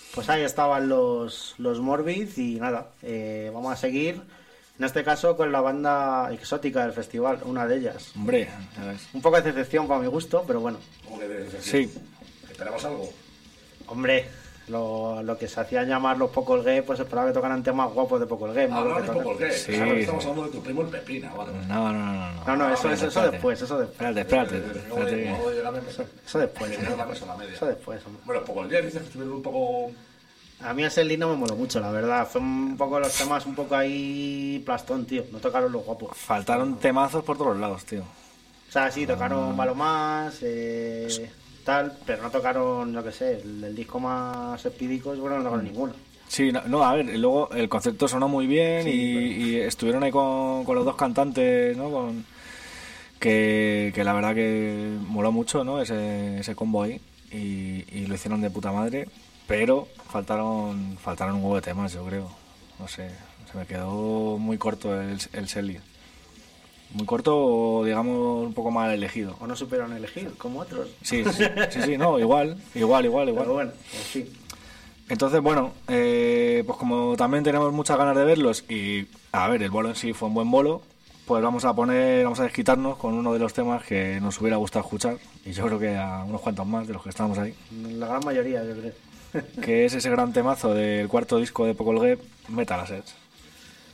Pues ahí estaban los Morbid y nada, vamos a seguir, en este caso con la banda exótica del festival, una de ellas. Hombre, ya ves. Un poco de decepción para mi gusto, pero bueno. ¿Cómo que de decepción? Sí. ¿Esperabas algo? Hombre, lo que se hacían llamar los Popol Vuh, pues esperaba que tocaran temas guapos de Popol Vuh. Ah, no, de Popol Vuh. Sí. Claro, estamos hablando de tu primo el Pepina, vale. No. No, eso después, Espérate. Eso después. Primero la cosa, la media. Eso después, hombre. Bueno, Popol Vuh dices que estuvieron un poco... A mí ese no me moló mucho, la verdad. Fue un poco los temas un poco ahí plastón, tío. No tocaron los guapos. Faltaron temazos por todos lados, tío. O sea, sí, tocaron Balomás, tal, pero no tocaron, yo qué sé, el disco más espídico, bueno, no tocaron ninguno. Sí, no, a ver, luego el concepto sonó muy bien y estuvieron ahí con los dos cantantes, ¿no? Que la verdad que moló mucho, ¿no? Ese combo ahí y lo hicieron de puta madre, pero faltaron un huevo de temas, yo creo. No sé, se me quedó muy corto el setlist. Muy corto o, digamos, un poco mal elegido. O no supieron elegir, como otros. Sí, no, igual. Pero bueno, en fin. Entonces, bueno, pues como también tenemos muchas ganas de verlos y, a ver, el bolo en sí fue un buen bolo, pues vamos a desquitarnos con uno de los temas que nos hubiera gustado escuchar, y yo creo que a unos cuantos más de los que estamos ahí. La gran mayoría, yo creo. Que es ese gran temazo del cuarto disco de Popol Vuh, Metal Assets.